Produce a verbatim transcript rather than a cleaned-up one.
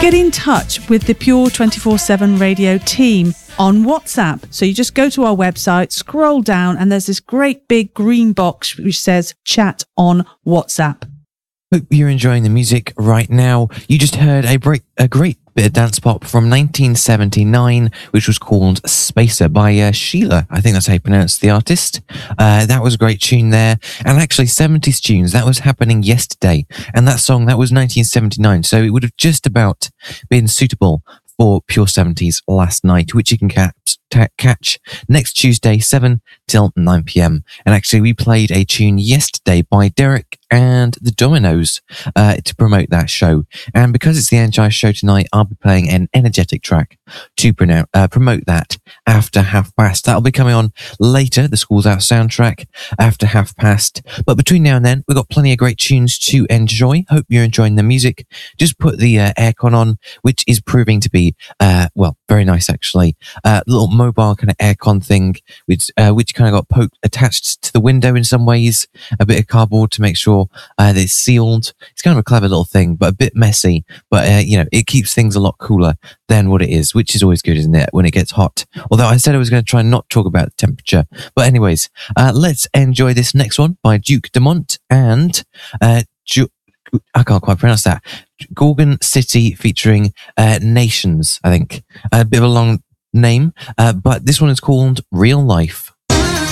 Get in touch with the Pure twenty-four seven Radio team on WhatsApp. So you just go to our website, scroll down, and there's this great big green box which says chat on WhatsApp. Hope you're enjoying the music right now. You just heard a, break, a great bit of dance pop from nineteen seventy-nine, which was called Spacer by uh, Sheila. I think that's how you pronounce the artist. Uh, that was a great tune there. And actually, seventies tunes, that was happening yesterday. And that song, that was nineteen seventy-nine. So it would have just about been suitable for Pure seventies last night, which you can catch, ta- catch next Tuesday, seven till nine p.m. And actually, we played a tune yesterday by Derek and the Dominoes uh, to promote that show. And because it's the Energize show tonight, I'll be playing an energetic track to pronounce, uh, promote that after half past. That'll be coming on later, the School's Out soundtrack, after half past. But between now and then, we've got plenty of great tunes to enjoy. Hope you're enjoying the music. Just put the uh, aircon on, which is proving to be, uh, well, very nice actually. A uh, little mobile kind of aircon thing, which, uh, which kind of got poked, attached to the window in some ways, a bit of cardboard to make sure uh, that it's sealed. It's kind of a clever little thing, but a bit messy. But, uh, you know, it keeps things a lot cooler than what it is, which is always good, isn't it, when it gets hot? Although I said I was going to try and not talk about the temperature. But anyways, uh, let's enjoy this next one by Duke Dumont and uh, Ju- I can't quite pronounce that. Gorgon City featuring uh, Nations, I think. A bit of a long name, uh, but this one is called Real Life.